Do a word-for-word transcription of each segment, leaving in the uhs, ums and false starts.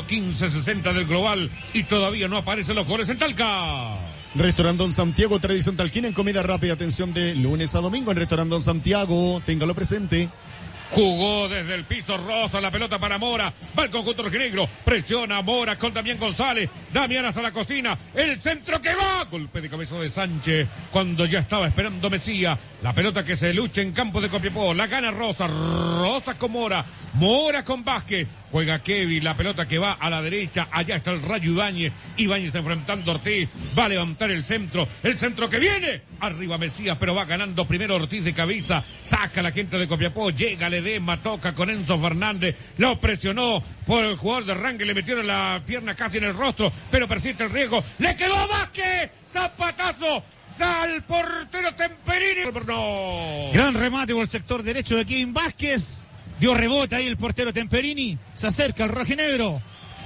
quince sesenta del global y todavía no aparecen los goles en Talca. Restaurant Don Santiago, tradición talquina en comida rápida. Atención de lunes a domingo en Restaurant Don Santiago. Téngalo presente. Jugó desde el piso Rosa, la pelota para Mora, va el conjunto rojinegro, presiona Mora con Damián González, Damián hasta la cocina, el centro que va, golpe de cabeza de Sánchez, cuando ya estaba esperando Mesía, la pelota que se lucha en campo de Copiapó, la gana Rosa, Rosa con Mora, Mora con Vázquez, juega Kevin, la pelota que va a la derecha, allá está el Rayo Ibáñez, Ibáñez está enfrentando a Ortiz, va a levantar el centro, el centro que viene, arriba Mesías, pero va ganando primero Ortiz de cabeza, saca la gente de Copiapó, llega Ledesma, toca con Enzo Fernández, lo presionó por el jugador de Rangel, le metieron la pierna casi en el rostro, pero persiste el riesgo, le quedó a Vázquez, zapatazo, al portero Temperini, no. Gran remate por el sector derecho de Kevin Vázquez. Dio rebote ahí el portero Temperini. Se acerca el rojinegro.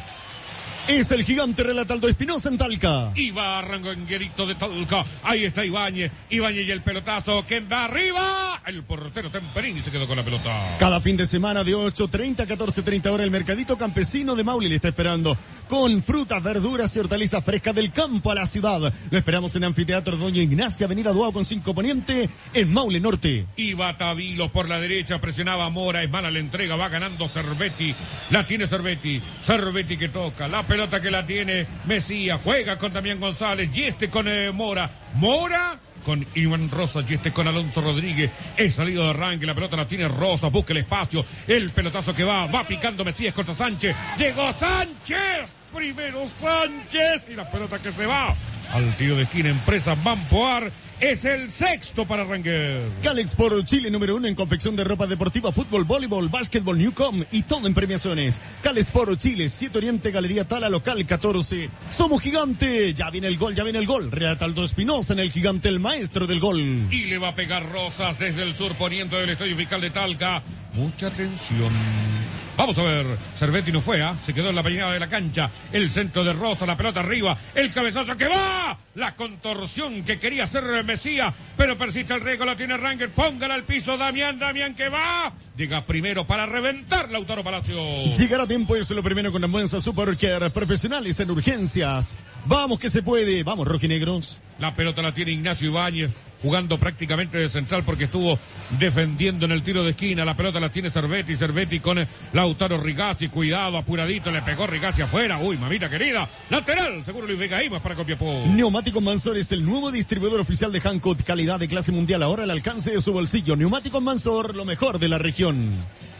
Es el gigante Relataldo Espinosa en Talca. Y va Ranguerito de Talca. Ahí está Ibáñez. Ibáñez y el pelotazo. que va arriba? El portero Temperini se quedó con la pelota. Cada fin de semana de ocho treinta a catorce treinta horas el Mercadito Campesino de Maule le está esperando. Con frutas, verduras y hortalizas frescas del campo a la ciudad. Lo esperamos en Anfiteatro Doña Ignacia, Avenida Duao con cinco Poniente, en Maule Norte. Iba Tavilo por la derecha, presionaba Mora. Es mala la entrega, va ganando Cervetti. La tiene Cervetti. Cervetti que toca. La pelota que la tiene Mesías. Juega con Damián González. Y este con eh, Mora. Mora con Iván Rosa y este con Alonso Rodríguez. El salido de arranque, la pelota la tiene Rosa, busca el espacio, el pelotazo que va, va picando Mesías contra Sánchez, llegó Sánchez, primero Sánchez y la pelota que se va al tiro de esquina. Empresa Bampoar es el sexto para Rangel. Calex por Chile, número uno en confección de ropa deportiva, fútbol, voleibol, básquetbol, Newcom y todo en premiaciones. Calex por Chile, siete Oriente, Galería Tala, local catorce. Somos gigante, ya viene el gol, ya viene el gol. Relataldo Espinosa en el gigante, el maestro del gol. Y le va a pegar Rosas desde el sur poniente del Estadio Fiscal de Talca. Mucha atención. Vamos a ver, Cervetti no fue, ¿eh? Se quedó en la peinada de la cancha, el centro de Rosa, la pelota arriba, el cabezazo que va, la contorsión que quería hacer Mesías, pero persiste el riesgo, la tiene Rangel, póngala al piso, Damián, Damián que va, llega primero para reventar Lautaro Palacio. Llegará tiempo, eso es lo primero con Ambuenza Supercare, profesionales en urgencias. Vamos que se puede, vamos rojinegros. La pelota la tiene Ignacio Ibáñez, jugando prácticamente de central porque estuvo defendiendo en el tiro de esquina. La pelota la tiene Cervetti, Cervetti con Lautaro Rigazzi, cuidado, apuradito, le pegó Rigazzi afuera. Uy, mamita querida, lateral, seguro Luis Vega Imas para Copiapó. Neumáticos Mansor es el nuevo distribuidor oficial de Hankook, calidad de clase mundial, ahora al alcance de su bolsillo. Neumáticos Mansor, lo mejor de la región.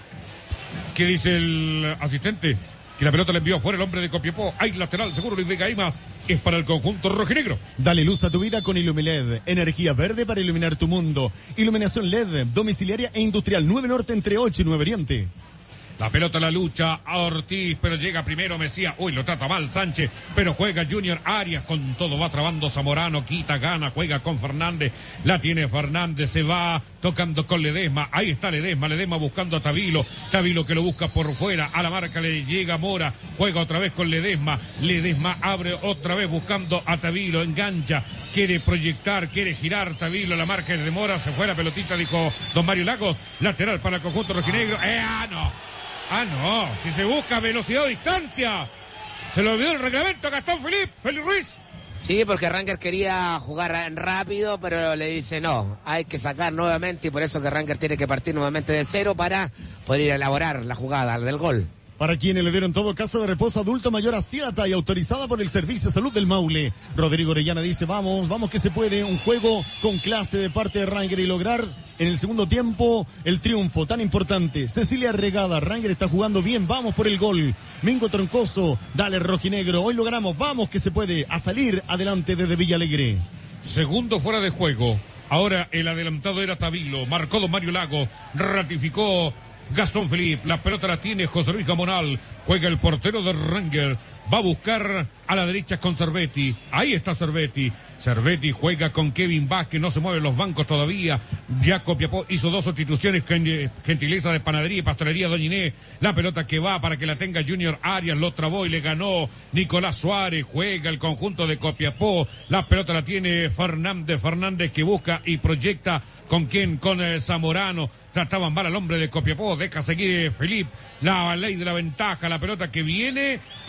¿Qué dice el asistente? Que la pelota le envió afuera el hombre de Copiapó. Hay lateral, seguro Luis Vega Imas. Es para el conjunto rojinegro. Dale luz a tu vida con Ilumiled. Energía verde para iluminar tu mundo. Iluminación L E D, domiciliaria e industrial. nueve Norte entre ocho y nueve Oriente. La pelota la lucha a Ortiz, pero llega primero Mesías. Uy, lo trata mal Sánchez, pero juega Junior Arias. Con todo va trabando Zamorano, quita, gana, juega con Fernández. La tiene Fernández, se va tocando con Ledesma. Ahí está Ledesma, Ledesma buscando a Tavilo. Tavilo que lo busca por fuera. A la marca le llega Mora, juega otra vez con Ledesma. Ledesma abre otra vez buscando a Tavilo, engancha. Quiere proyectar, quiere girar Tavilo, la marca es de Mora. Se fue la pelotita, dijo don Mario Lagos. Lateral para el conjunto rojinegro. ¡Eh, ah, no! Ah, no, si se busca velocidad o distancia. Se lo olvidó el reglamento a Gastón Felipe, Félix Ruiz. Sí, porque Ranger quería jugar rápido, pero le dice no, hay que sacar nuevamente y por eso que Ranger tiene que partir nuevamente de cero para poder ir a elaborar la jugada del gol. Para quienes le dieron todo, casa de reposo adulto mayor Asiata y autorizada por el Servicio de Salud del Maule. Rodrigo Orellana dice, vamos, vamos que se puede, un juego con clase de parte de Ranger y lograr en el segundo tiempo el triunfo tan importante. Cecilia Regada, Ranger está jugando bien, vamos por el gol. Mingo Troncoso, dale rojinegro, hoy logramos, vamos que se puede, a salir adelante desde Villa Alegre. Segundo fuera de juego, ahora el adelantado era Tavilo, marcó don Mario Lago, ratificó Gastón Felipe, la pelota la tiene José Luis Gamonal, juega el portero de Ranger, va a buscar a la derecha con Cervetti, ahí está Cervetti, Cervetti juega con Kevin Vázquez, no se mueven los bancos todavía, ya Copiapó hizo dos sustituciones, gentileza de panadería y pastelería Doña Inés, la pelota que va para que la tenga Junior Arias, lo trabó y le ganó Nicolás Suárez, juega el conjunto de Copiapó, la pelota la tiene Fernández, Fernández que busca y proyecta con quién, con eh, Zamorano, trataban mal al hombre de Copiapó, deja seguir eh, Felipe, la ley de la ventaja, la pelota que viene